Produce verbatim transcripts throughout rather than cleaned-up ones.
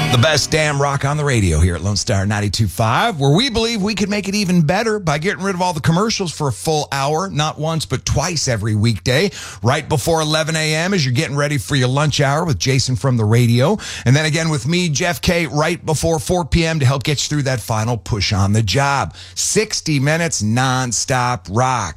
The best damn rock on the radio here at Lone Star ninety-two point five, where we believe we could make it even better by getting rid of all the commercials for a full hour, not once but twice every weekday, right before eleven a.m. as you're getting ready for your lunch hour with Jason from the radio. And then again with me, Jeff K, right before four p.m. to help get you through that final push on the job. sixty minutes nonstop rock.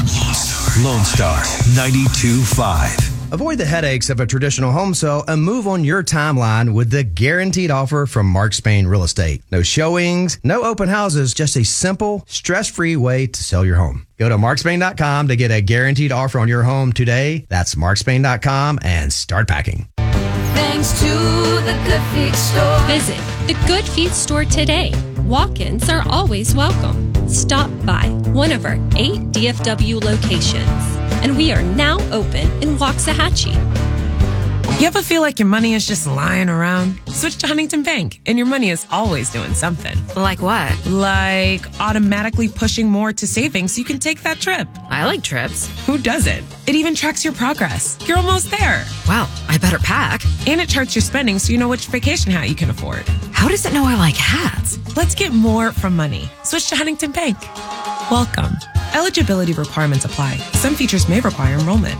Lone Star ninety-two point five. Avoid the headaches of a traditional home sale and move on your timeline with the guaranteed offer from Mark Spain Real Estate. No showings, no open houses, just a simple, stress-free way to sell your home. Go to mark spain dot com to get a guaranteed offer on your home today. That's mark spain dot com and start packing. Thanks to the Good Feet Store. Visit the Good Feet Store today. Walk-ins are always welcome. Stop by one of our eight D F W locations. And we are now open in Waxahachie. You ever feel like your money is just lying around? Switch to Huntington Bank, and your money is always doing something. Like what? Like automatically pushing more to savings so you can take that trip. I like trips. Who doesn't? It even tracks your progress. You're almost there. Wow, I better pack. And it charts your spending so you know which vacation hat you can afford. How does it know I like hats? Let's get more from money. Switch to Huntington Bank. Welcome. Eligibility requirements apply. Some features may require enrollment.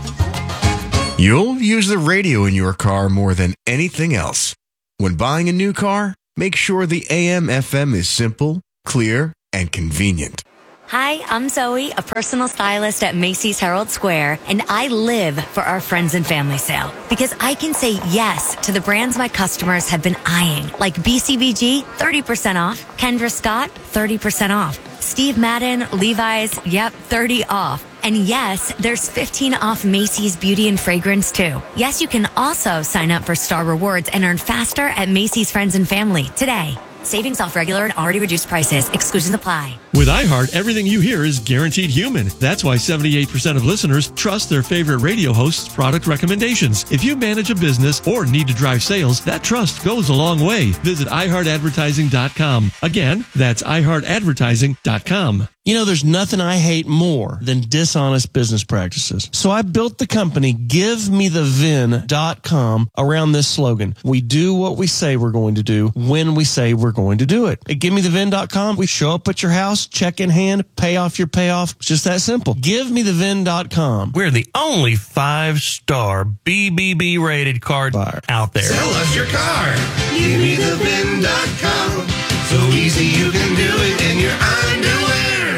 You'll use the radio in your car more than anything else. When buying a new car, make sure the A M F M is simple, clear, and convenient. Hi, I'm Zoe, a personal stylist at Macy's Herald Square, and I live for our friends and family sale because I can say yes to the brands my customers have been eyeing, like B C B G, thirty percent off, Kendra Scott, thirty percent off, Steve Madden, Levi's, yep, thirty off. And yes, there's fifteen off Macy's Beauty and Fragrance too. Yes, you can also sign up for Star Rewards and earn faster at Macy's Friends and Family today. Savings off regular and already reduced prices. Exclusions apply. With iHeart, everything you hear is guaranteed human. That's why seventy-eight percent of listeners trust their favorite radio host's product recommendations. If you manage a business or need to drive sales, that trust goes a long way. Visit i heart advertising dot com. Again, that's i heart advertising dot com. You know, there's nothing I hate more than dishonest business practices. So I built the company give me the vin dot com around this slogan. We do what we say we're going to do when we say we're going to do it. At give me the vin dot com, we show up at your house, check in hand, pay off your payoff. It's just that simple. give me the vin dot com. We're the only five-star B B B rated car buyer out there. Sell us your car. give me the vin dot com. So easy you can do it in your underwear.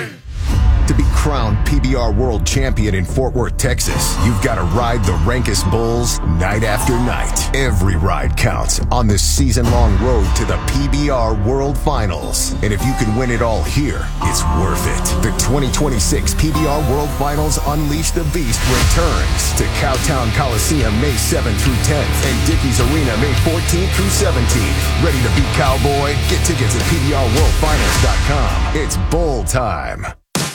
To be crowned P B R World Champion in Fort Worth, Texas, you've got to ride the Rankest Bulls night after night. Every ride counts on this season-long road to the P B R World Finals. And if you can win it all here, it's worth it. The twenty twenty-six P B R World Finals Unleash the Beast returns to Cowtown Coliseum May seventh through tenth and Dickies Arena May fourteenth through seventeenth. Ready to beat Cowboy? Get tickets at P B R world finals dot com. It's bowl time.